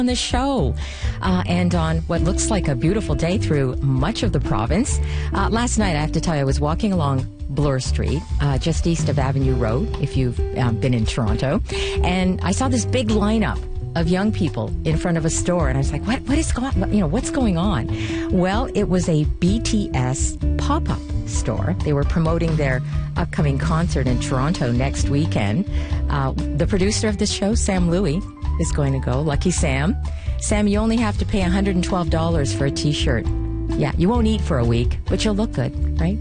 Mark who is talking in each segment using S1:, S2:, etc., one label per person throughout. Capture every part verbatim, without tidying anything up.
S1: on the show uh, and on what looks like a beautiful day through much of the province. Uh, last night, I have to tell you, I was walking along Bloor Street, uh, just east of Avenue Road, if you've um, been in Toronto, and I saw this big lineup of young people in front of a store, and I was like, what, what is going, you know, what's going on? Well, it was a B T S pop-up store. They were promoting their upcoming concert in Toronto next weekend. Uh, the producer of this show, Sam Louie, is going to go. Lucky Sam. Sam, you only have to pay one hundred twelve dollars for a t-shirt. Yeah, you won't eat for a week, but you'll look good, right?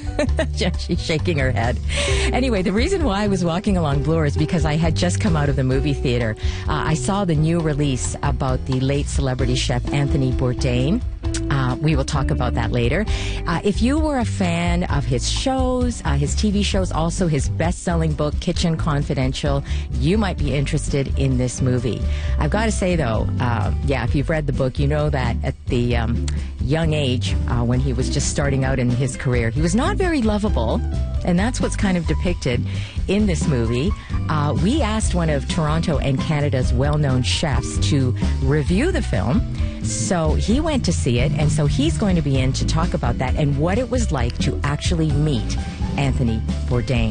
S1: She's shaking her head. Anyway, the reason why I was walking along Bloor is because I had just come out of the movie theater. Uh, I saw the new release about the late celebrity chef Anthony Bourdain. Uh, we will talk about that later. Uh, if you were a fan of his shows, uh, his T V shows, also his best-selling book, Kitchen Confidential, you might be interested in this movie. I've got to say, though, uh, yeah, if you've read the book, you know that at the um, young age, uh, when he was just starting out in his career, he was not very lovable, and that's what's kind of depicted in this movie. Uh, we asked one of Toronto and Canada's well-known chefs to review the film, so he went to see it, and so he's going to be in to talk about that and what it was like to actually meet Anthony Bourdain.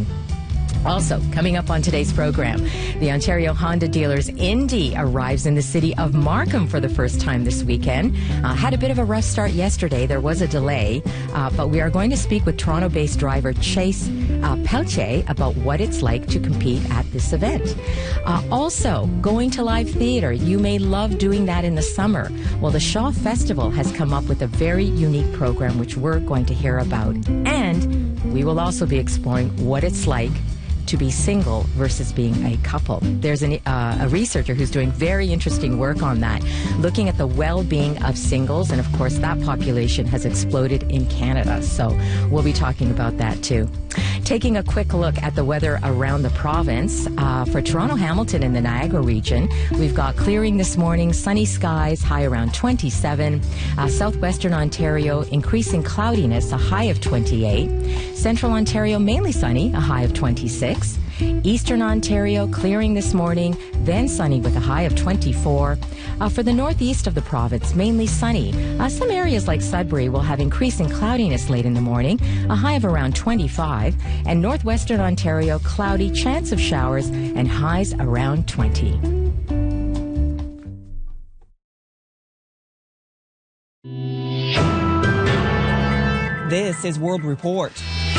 S1: Also, coming up on today's program, the Ontario Honda Dealers Indy arrives in the city of Markham for the first time this weekend. Uh, had a bit of a rough start yesterday. There was a delay, uh, but we are going to speak with Toronto-based driver Chase uh, Pelletier about what it's like to compete at this event. Uh, also, going to live theater. You may love doing that in the summer. Well, the Shaw Festival has come up with a very unique program which we're going to hear about. And we will also be exploring what it's like to be single versus being a couple. There's an, uh, a researcher who's doing very interesting work on that, looking at the well-being of singles, and of course that population has exploded in Canada, so we'll be talking about that too. Taking a quick look at the weather around the province. Uh, for Toronto, Hamilton, and the Niagara region, we've got clearing this morning, sunny skies, high around twenty-seven. Uh, southwestern Ontario, increasing cloudiness, a high of twenty-eight. Central Ontario, mainly sunny, a high of twenty-six. Eastern Ontario, clearing this morning, then sunny with a high of twenty-four. Uh, for the northeast of the province, mainly sunny. Uh, some areas like Sudbury will have increasing cloudiness late in the morning, a high of around twenty-five. And northwestern Ontario, cloudy, chance of showers, and highs around twenty.
S2: This is World Report.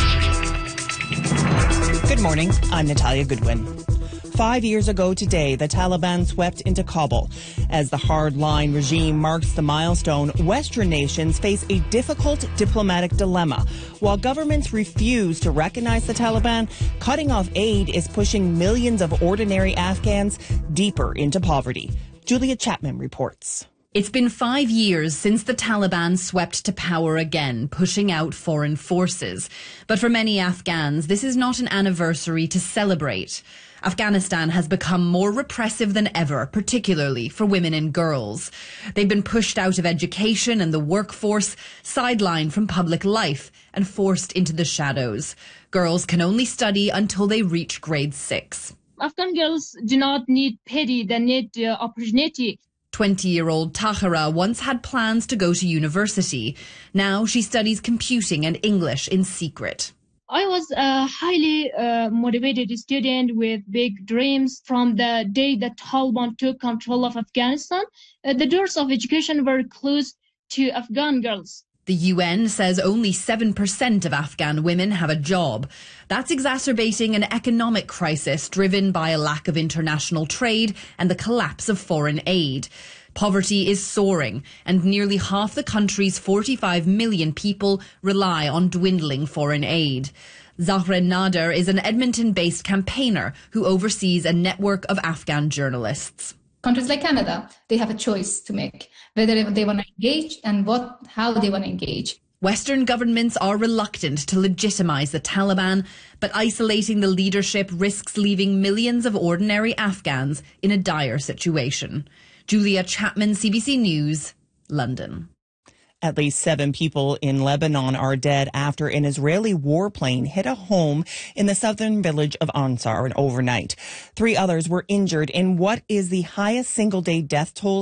S2: Good morning, I'm Natalia Goodwin. Five years ago today, the Taliban swept into Kabul. As the hardline regime marks the milestone, Western nations face a difficult diplomatic dilemma. While governments refuse to recognize the Taliban, cutting off aid is pushing millions of ordinary Afghans deeper into poverty. Julia Chapman reports.
S3: It's been five years since the Taliban swept to power again, pushing out foreign forces. But for many Afghans, this is not an anniversary to celebrate. Afghanistan has become more repressive than ever, particularly for women and girls. They've been pushed out of education and the workforce, sidelined from public life, and forced into the shadows. Girls can only study until they reach grade six.
S4: Afghan girls do not need pity, they need uh, opportunity.
S3: twenty-year-old Tahira once had plans to go to university. Now she studies computing and English in secret.
S4: I was a highly uh, motivated student with big dreams. From the day that Taliban took control of Afghanistan, uh, the doors of education were closed to Afghan girls.
S3: The U N says only seven percent of Afghan women have a job. That's exacerbating an economic crisis driven by a lack of international trade and the collapse of foreign aid. Poverty is soaring, and nearly half the country's forty-five million people rely on dwindling foreign aid. Zahra Nader is an Edmonton-based campaigner who oversees a network of Afghan journalists.
S5: Countries like Canada, they have a choice to make, whether they want to engage and what, how they want to engage.
S3: Western governments are reluctant to legitimize the Taliban, but isolating the leadership risks leaving millions of ordinary Afghans in a dire situation. Julia Chapman, C B C News, London.
S2: At least seven people in Lebanon are dead after an Israeli warplane hit a home in the southern village of Ansar overnight. Three others were injured in what is the highest single-day death toll